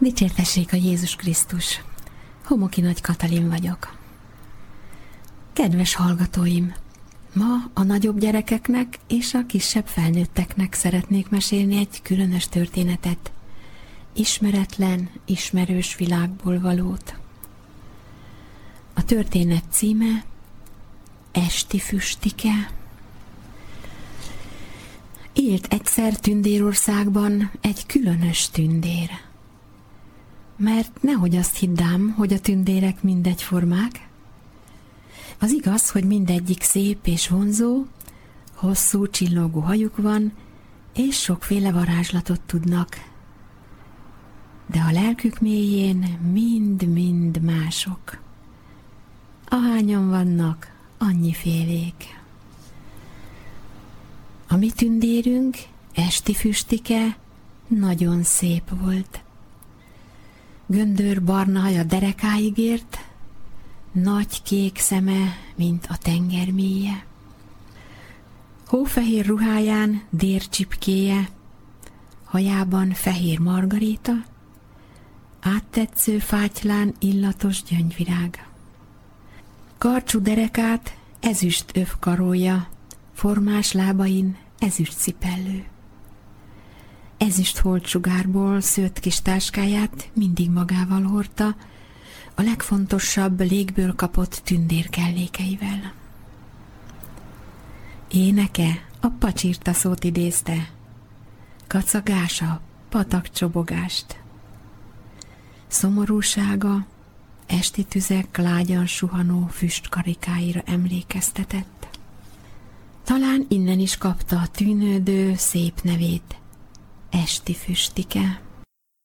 Dicsértessék a Jézus Krisztus! Homoki Nagy Katalin vagyok. Kedves hallgatóim! Ma a nagyobb gyerekeknek és a kisebb felnőtteknek szeretnék mesélni egy különös történetet. Ismeretlen, ismerős világból valót. A történet címe Esti Füstike. Élt egyszer Tündérországban egy különös tündér. Mert nehogy azt hiddám, hogy a tündérek mindegyformák. Az igaz, hogy mindegyik szép és vonzó, hosszú csillogó hajuk van, és sokféle varázslatot tudnak. De a lelkük mélyén mind-mind mások. Ahányan vannak, annyifélék. A mi tündérünk, Esti Füstike, nagyon szép volt. Göndör barna haja derekáig ért, nagy kék szeme, mint a tenger mélye. Hófehér ruháján dércsipkéje, hajában fehér margaréta, áttetsző fátylán illatos gyöngyvirág. Karcsú derekát ezüst öv karolja, formás lábain ezüst cipellő. Ezüst holtsugárból szőtt kis táskáját mindig magával hordta, a legfontosabb légből kapott tündérkellékeivel. Éneke a pacsirta szót idézte, kacagása patakcsobogást. Szomorúsága esti tüzek lágyan suhanó füstkarikáira emlékeztetett. Talán innen is kapta a tűnődő szép nevét, Esti Füstike.